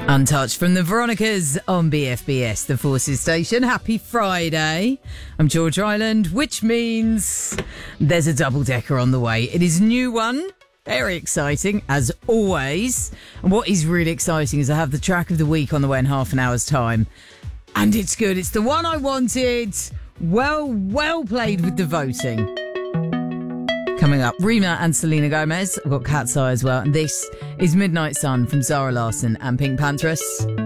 Untouched from the Veronicas on BFBS, the Forces Station. Happy Friday. I'm George Island, which means there's a double-decker on the way. It is a new one. Very exciting, as always. And what is really exciting is I have the track of the week on the way in half an hour's time. And it's good. It's the one I wanted. Well played with the voting. Coming up, Rima and Selena Gomez. I've got Cat's Eye as well. And this is Midnight Sun from Zara Larsson and Pink Panthers.